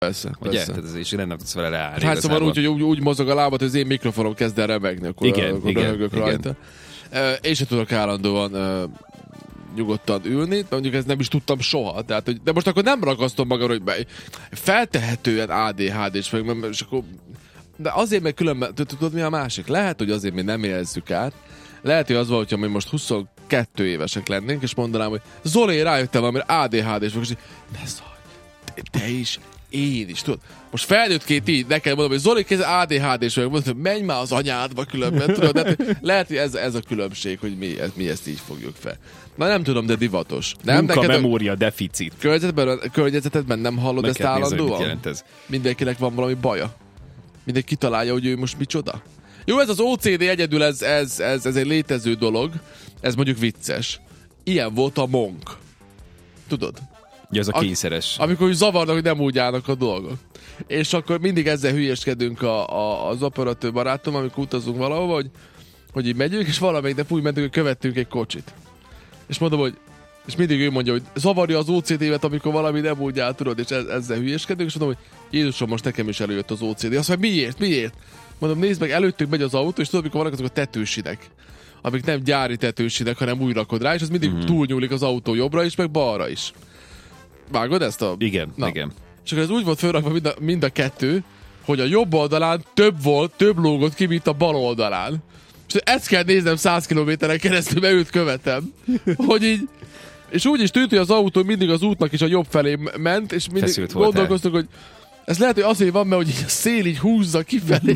Persze. Ugye? És nem tudsz vele ráállni. Hát szóval úgy mozog a lábat, hogy az én mikrofonom kezd el rebegni, akkor röhögök rajta. Én sem tudok állandóan nyugodtan ülni, de mondjuk ezt nem is tudtam soha. Tehát, de most akkor nem ragasztom magamra, hogy feltehetően ADHD-s meg, és akkor, de azért meg különben, tudod mi a másik? Lehet, hogy azért mi nem érezzük át. Lehet, hogy az van, hogyha mi most 22 évesek lennénk, és mondanám, hogy Zoli, rájöttem valamire ADHD-s vagy, és ne szólj, te is, én is, tudod. Most felnőttként így nekem mondom, hogy Zoli, kézzel ADHD-s vagy, mondom, hogy menj már az anyádba különben, tudod. De lehet, hogy ez a különbség, hogy mi ezt így fogjuk fel. Na nem tudom, de divatos. Munkamemória deficit. Környezetedben nem hallod ezt állandóan? Jelent ez? Mindenkinek van valami baja. Mindenki kitalálja, hogy ő most micsoda. Jó, ez az OCD egyedül, ez egy létező dolog. Ez mondjuk vicces. Ilyen volt a Monk. Tudod? Ja, ez a kényszeres. Amikor úgy zavarnak, hogy nem úgy állnak a dolgok. És akkor mindig ezzel hülyeskedünk az operatőr barátom, amikor utazunk valahova, hogy így megyünk, és valamelyik nap úgy mentünk, hogy követtünk egy kocsit. És mondom, hogy és mindig ő mondja, hogy zavarja az OCD-vet, amikor valami nem úgy áll, tudod, és ezzel hülyeskedünk, és mondom, hogy Jézusom, most nekem is előjött az OCD. Azt mondja, miért? Mondom, nézd meg, előttünk megy az autó, és tudod, amikor vannak azok a tetősinek, amik nem gyári tetősinek, hanem új rakod rá, és az mindig túlnyúlik az autó jobbra is, meg balra is. Vágod ezt a... Igen, igen. És akkor ez úgy volt fölrakva mind a kettő, hogy a jobb oldalán több lógott ki, mint a bal oldalán. És ezt kell néznem 100 kilométeren keresztül, mert őt követem. Hogy így... És úgy is tűnt, hogy az autó mindig az útnak is a jobb felé ment, és mindig gondolkoztunk, hogy ez lehet, hogy azért van, mert hogy a szél így húzza kifelé.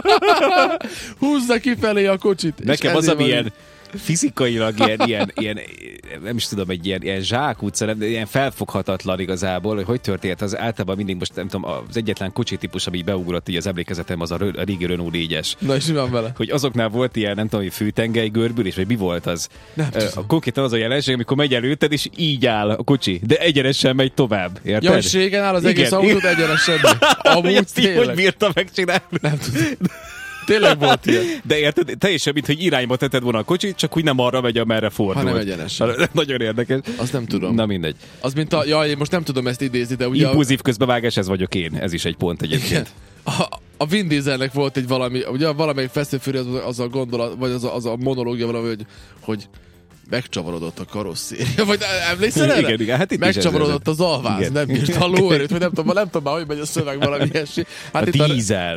Húzza kifelé a kocsit. Nekem az, ami ilyen fizikailag ilyen, nem is tudom, egy ilyen zsákutca, nem, ilyen felfoghatatlan igazából, hogy történt, az általában mindig most nem tudom, az egyetlen kocsitípus, ami beugrott így az emlékezetem, az a régi Renault 4-es. Na és mi van vele? Hogy azoknál volt ilyen, nem tudom, hogy fűtengely görbülés, vagy mi volt az? Konkrétan az a jelenség, amikor megy előtted, és így áll a kocsi, de egyenesen megy tovább. Érted? Ja, és régen áll az egész autót egyenesen. Amúgy tényleg. Hogy bírta megcsinálni? Nem tudom. Tényleg volt ilyen. De érted, teljesen, mint hogy irányba tetted volna a kocsit, csak úgy nem arra megy, amerre fordul. Hanem egyenesen. Nagyon érdekes. Azt nem tudom. Na mindegy. Az mint én most nem tudom ezt idézni, de ugye... Impulzív közbevágás, ez vagyok én. Ez is egy pont egyébként. A Vin Dieselnek volt egy valami, ugye valamelyik Fast and Furious az a gondolat, vagy az a monológia valami, hogy megcsavarodott a karosszéria, vagy emlékszel erre? Igen, hát itt megcsavarodott az alváz, igen. Nem bírta a lóerőt, vagy nem tudom már, hogy megy a szöveg valami ilyesmi. Hát a itt dízel.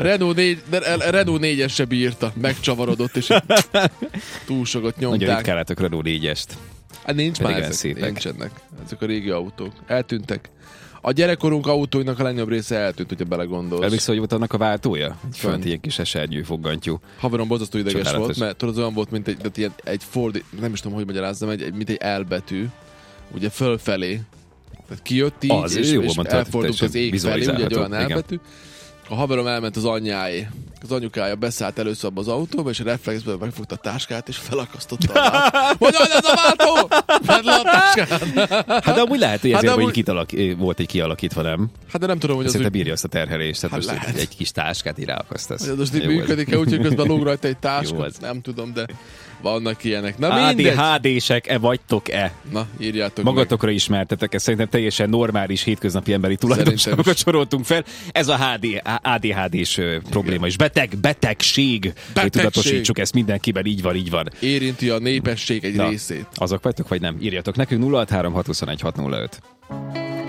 A Renault 4-es se bírta, megcsavarodott, és túlsokat nyomták. Nagyon ritkán látok Renault 4-est. Hát nincs már ezek, nincsenek. Ezek a régi autók. Eltűntek. A gyerekkorunk autóinak a legnagyobb része eltűnt, hogyha belegondolsz. Emlékszel, hogy volt annak a váltója? Fönt ilyen kis esernyő foggantyú. Haverom borzasztó ideges volt, mert tudod, olyan volt, mint egy nem is tudom, hogy magyarázzam, mint egy L betű, ugye fölfelé. Tehát kijött így, az, és elfordult az ég felé, ugye egy olyan L betű. A haverom elment az anyjáé. Az anyukája beszállt először abba az autóba, és a reflexből megfogta a táskát, és felakasztotta a hogy ez a váltó! Vedd le a táskát! Hát de amúgy lehet, hogy ezért volt egy kialakítva, nem? Hát de nem tudom, hogy az... Szerintem bírja azt a terhelést, tehát hát most egy kis táskát így ráakasztasz. Hogy az most így működik-e, úgyhogy közben lóg rajta egy táska? Nem tudom, de vannak ilyenek. Na ADHD-sek-e vagytok-e? Na, írjátok magatokra meg. Ismertetek, ez szerintem teljesen normális hétköznapi emberi tulajdonságokat soroltunk fel. Ez a ADHD-s probléma is. Betegség. Hogy tudatosítsuk ezt mindenkiben, így van. Érinti a népesség egy részét. Azok vagytok, vagy nem? Írjatok nekünk 063 621 605.